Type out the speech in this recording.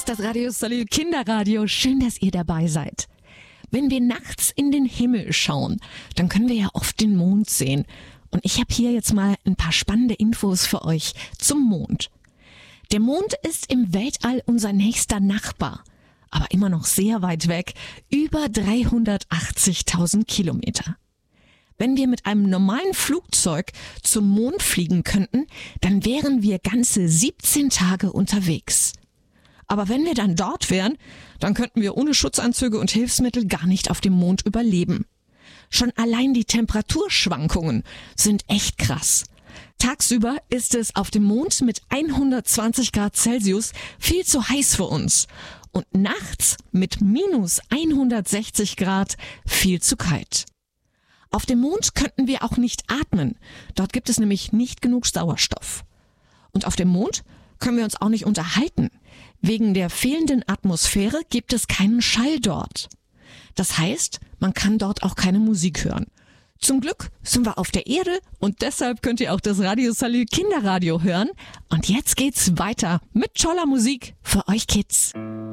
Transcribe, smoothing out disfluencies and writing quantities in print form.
ist das Radio Salü Kinderradio. Schön, dass ihr dabei seid. Wenn wir nachts in den Himmel schauen, dann können wir ja oft den Mond sehen. Und ich habe hier jetzt mal ein paar spannende Infos für euch zum Mond. Der Mond ist im Weltall unser nächster Nachbar, aber immer noch sehr weit weg, über 380.000 Kilometer. Wenn wir mit einem normalen Flugzeug zum Mond fliegen könnten, dann wären wir ganze 17 Tage unterwegs. Aber wenn wir dann dort wären, dann könnten wir ohne Schutzanzüge und Hilfsmittel gar nicht auf dem Mond überleben. Schon allein die Temperaturschwankungen sind echt krass. Tagsüber ist es auf dem Mond mit 120 Grad Celsius viel zu heiß für uns und nachts mit minus 160 Grad viel zu kalt. Auf dem Mond könnten wir auch nicht atmen. Dort gibt es nämlich nicht genug Sauerstoff. Und auf dem Mond können wir uns auch nicht unterhalten. Wegen der fehlenden Atmosphäre gibt es keinen Schall dort. Das heißt, man kann dort auch keine Musik hören. Zum Glück sind wir auf der Erde und deshalb könnt ihr auch das Radio Salü Kinderradio hören. Und jetzt geht's weiter mit toller Musik für euch Kids.